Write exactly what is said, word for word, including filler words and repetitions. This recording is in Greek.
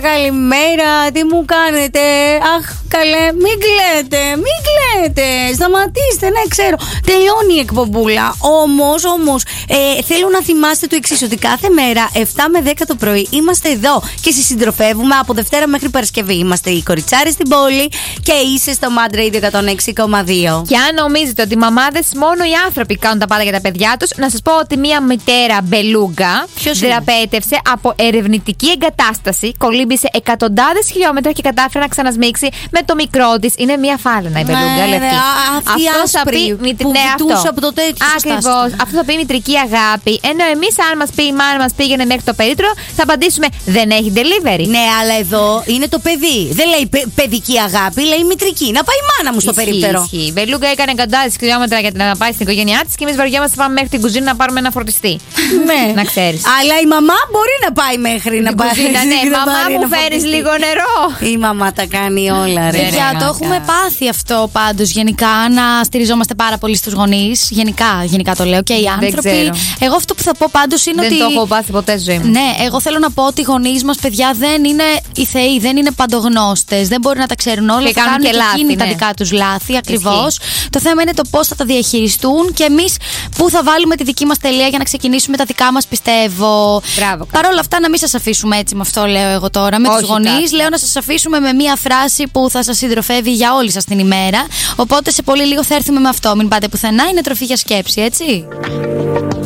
καλημέρα, τι μου κάνετε? Αχ, καλέ, μην κλαίτε, μην κλαίτε. Σταματήστε, ναι, ξέρω. Τελειώνει η εκπομπούλα. Όμως, όμως, ε, θέλω να θυμάστε το εξής, ότι κάθε μέρα εφτά με δέκα το πρωί είμαστε εδώ και σας συντροφεύουμε από Δευτέρα μέχρι Παρασκευή. Είμαστε οι κοριτσάρες στην πόλη και είσαι στο Mad Radio εκατόν έξι κόμμα δύο. Και αν νομίζετε ότι οι μαμάδες μόνο οι άνθρωποι κάνουν τα πάντα για τα παιδιά τους, να σας πω ότι μία μητέρα μπελούγκα δραπέτευσε από ερευνητική εγκατάσταση, κολύμπησε εκατοντάδες χιλιόμετρα και κατάφερε να ξανασμίξει με το μικρό της. Είναι μία φάλαινα η μπελούγκα, ναι, λευκή. Αυτή αυτό θα πει, που ναι, αυτό. από το τέτοιο. Ακριβώς. Αυτό θα πει μητρική αγάπη. Ενώ εμείς, αν μας πει η μάνα μας πήγαινε μέχρι το περίπτερο, θα απαντήσουμε δεν έχει delivery. Ναι, αλλά εδώ είναι το παιδί. Δεν λέει παι- παιδική αγάπη, λέει μητρική. Να πάει η μάνα μου στο Ισχύει, περίπτερο. ισχύει. Η μπελούγκα έκανε εκατοντάδες χιλιόμετρα για να πάει στην οικογένειά της και εμείς βαριόμαστε να πάμε μέχρι την κουζίνα να πάρουμε ένα φορτιστή. Ναι. Να ξέρεις. Αλλά η μαμά μπορεί να πάει μέχρι να πάει. Κουζίνα, ναι, να μαμά πάρει μου ένα φέρεις φορτιστή. λίγο νερό. Η μαμά τα κάνει όλα, ρε. Παιδιά, το έχουμε πάθει αυτό πάντως γενικά, να στηριζόμαστε πάρα πολύ στους γονείς. Γενικά, γενικά το λέω και οι άνθρωποι. ξέρω. Εγώ αυτό που θα πω πάντως είναι Δεν ότι. το έχω πάθει ποτέ στη ζωή μου. Ναι, εγώ θέλω να πω ότι οι γονείς μας, παιδιά, δεν είναι οι θεοί, δεν είναι παντογνώστες, δεν μπορεί να τα ξέρουν όλα. Και θα κάνουν κάνουν και και λάθη, εκείνοι ναι. τα δικά τους λάθη, ακριβώς. Το θέμα είναι το πώς θα τα διαχειριστούν και εμείς πού θα βάλουμε τη δική μας τελεία για να ξεκινήσουμε τα δικά μας, πιστεύω. Μπράβο. Παρ' όλα αυτά, να μην σας αφήσουμε έτσι με αυτό, λέω εγώ τώρα, με Όχι τους γονείς. κάτι. Λέω να σας αφήσουμε με μία φράση που θα σας συντροφεύει για όλη σας την ημέρα. Οπότε σε πολύ λίγο θα έρθουμε με αυτό. Μην πάτε πουθενά, είναι τροφή για σκέψη, έτσι.